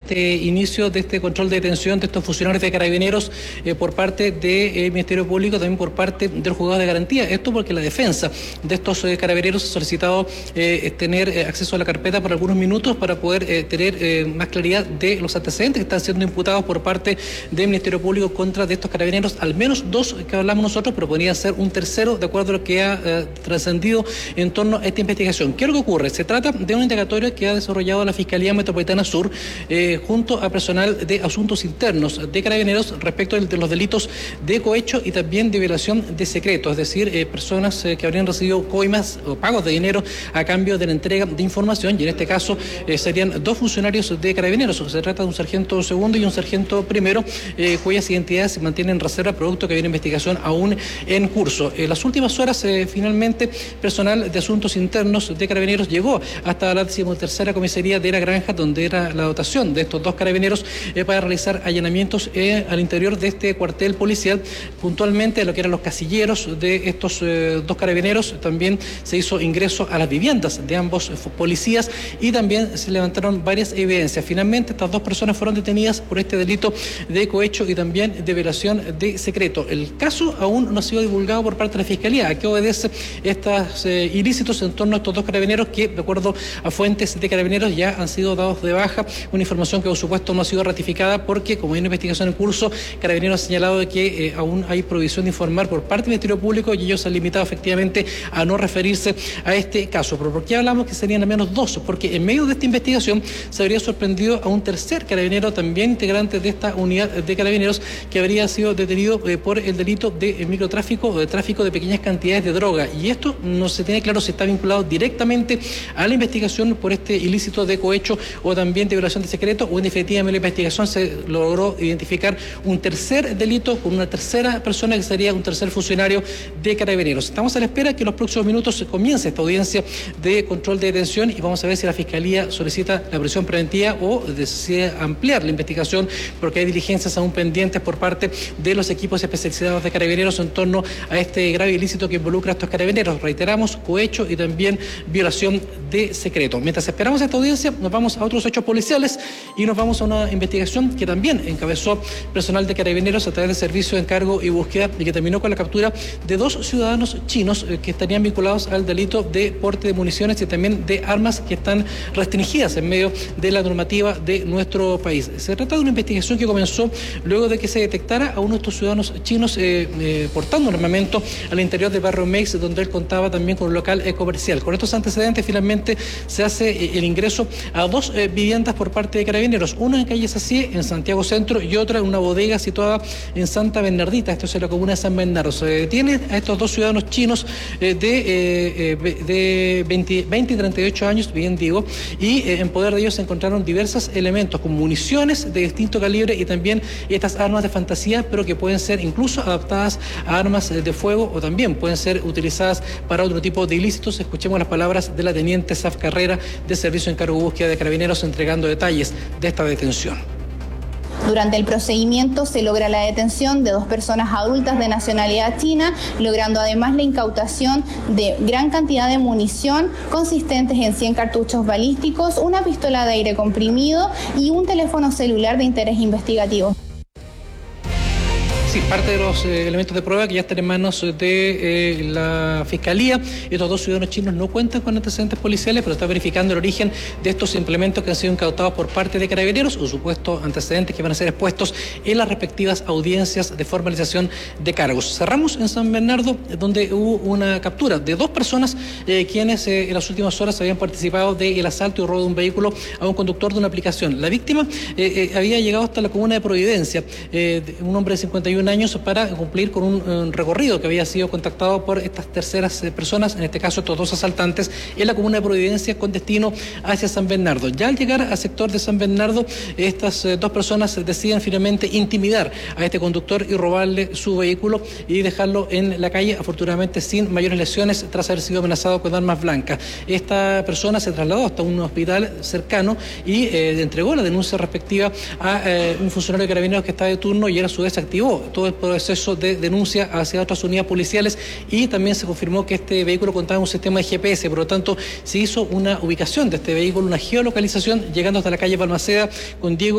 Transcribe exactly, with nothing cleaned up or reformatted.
este inicio de este control de detención de estos funcionarios de Carabineros eh, por parte del Ministerio Público, también por parte del juzgado de garantía. Esto porque la defensa de estos eh, Carabineros ha solicitado eh, tener eh, acceso a la carpeta por algunos minutos para poder eh, tener eh, más claridad de los antecedentes que están siendo imputados por parte del Ministerio Público contra de estos Carabineros, al menos dos que hablamos nosotros, pero podría ser un tercero de acuerdo a lo que ha eh, trascendido en torno a esta investigación. ¿Qué es lo que ocurre? Se trata de un indagatorio que ha desarrollado la Fiscalía Metropolitana Sur eh, junto a personal de asuntos internos de Carabineros respecto de los delitos de cohecho y también de violación de secreto, es decir, eh, personas eh, que habrían recibido coimas o pagos de dinero a cambio de la entrega de información, y en este caso eh, serían dos funcionarios de Carabineros. Se trata de un sargento segundo y un sargento primero, eh, cuyas identidades se mantienen en reserva producto que hay una investigación aún en curso. En las últimas horas, eh, finalmente, personal de asuntos internos de Carabineros llegó hasta la decimotercera comisaría de La Granja, donde era la dotación de estos dos Carabineros eh, para realizar allanamientos eh, al interior de este cuartel policial, puntualmente lo que eran los casilleros de estos eh, dos Carabineros. También se hizo ingreso a las viviendas de ambos policías y también se levantaron varias evidencias. Finalmente, estas dos personas fueron detenidas por este delito de cohecho y también de violación de secreto. El caso aún no ha sido divulgado por parte de la Fiscalía. ¿A qué obedece estos eh, ilícitos en torno a estos dos Carabineros que, de acuerdo a fuentes de Carabineros, ya han sido dados de baja? Una información que, por supuesto, no ha sido ratificada porque, como hay una investigación en curso, Carabineros ha señalado de que eh, aún hay prohibición de informar por parte del Ministerio Público y ellos se han limitado efectivamente a no referirse a este caso. ¿Pero por qué hablamos que serían al menos dos? Porque en medio de esta investigación se habría sorprendido a un tercer carabinero, también integrante de esta unidad de Carabineros, que habría sido detenido eh, por el delito de microtráfico o de tráfico de pequeñas cantidades de droga. Y esto no se tiene claro si está vinculado directamente a la investigación por este ilícito de cohecho o también de violación de secreto, o en definitiva en la investigación se logró identificar un tercer delito con una tercera persona que sería un tercer funcionario de Carabineros. Estamos a la espera que en los próximos minutos se comience esta audiencia de control de detención y vamos a ver si la Fiscalía solicita la prisión preventiva o decide ampliar la investigación, porque hay diligencias aún pendientes por parte de los equipos especializados de Carabineros en torno a este grave ilícito que involucra a estos Carabineros. Reiteramos, cohecho y también violación de secreto. Mientras esperamos esta audiencia, nos vamos a otros hechos policiales y nos vamos a una investigación que también encabezó personal de Carabineros a través del servicio de encargo y búsqueda, y que terminó con la captura de dos ciudadanos chinos eh, que estarían vinculados al delito de porte de municiones y también de armas que están restringidas en medio de la normativa de nuestro país. Se trata de una investigación que comenzó luego de que se detectara a uno de estos ciudadanos chinos eh, eh, portando un armamento al interior del barrio Meix, donde él contaba también con un local eh, comercial. Con estos antecedentes, finalmente se hace eh, el ingreso a dos eh, viviendas por parte de Carabineros, una en calle Sacié, en Santiago Centro, y otra en una bodega situada en Santa Bernardita, esto es en la comuna de San Bernardo. Se detiene a estos dos ciudadanos chinos eh, de, eh, eh, de veinte, veinte y treinta y ocho años, bien digo, y eh, en poder de ellos se encontraron diversos elementos como municiones de distinto calibre y también estas armas de fantasía, pero que pueden ser incluso adaptadas a armas de fuego o también pueden ser utilizadas para otro tipo de ilícitos. Escuchemos las palabras de la teniente Saf Carrera de Servicio de Encargo y Búsqueda de Carabineros entregando detalles de esta detención. Durante el procedimiento se logra la detención de dos personas adultas de nacionalidad china, logrando además la incautación de gran cantidad de munición consistentes en cien cartuchos balísticos, una pistola de aire comprimido y un teléfono celular de interés investigativo. Sí, parte de los eh, elementos de prueba que ya están en manos de eh, la Fiscalía. Estos dos ciudadanos chinos no cuentan con antecedentes policiales, pero está verificando el origen de estos implementos que han sido incautados por parte de Carabineros, o supuestos antecedentes que van a ser expuestos en las respectivas audiencias de formalización de cargos. Cerramos en San Bernardo, donde hubo una captura de dos personas eh, quienes eh, en las últimas horas habían participado del asalto y robo de un vehículo a un conductor de una aplicación. La víctima eh, eh, había llegado hasta la comuna de Providencia, eh, un hombre de cincuenta y un años, para cumplir con un, un recorrido que había sido contactado por estas terceras eh, personas, en este caso estos dos asaltantes, en la comuna de Providencia con destino hacia San Bernardo. Ya al llegar al sector de San Bernardo, estas eh, dos personas deciden finalmente intimidar a este conductor y robarle su vehículo y dejarlo en la calle, afortunadamente sin mayores lesiones tras haber sido amenazado con armas blancas. Esta persona se trasladó hasta un hospital cercano y eh, entregó la denuncia respectiva a eh, un funcionario de Carabineros que estaba de turno, y él a su vez activó todo el proceso de denuncia hacia otras unidades policiales, y también se confirmó que este vehículo contaba con un sistema de G P S. Por lo tanto, se hizo una ubicación de este vehículo, una geolocalización, llegando hasta la calle Balmaceda con Diego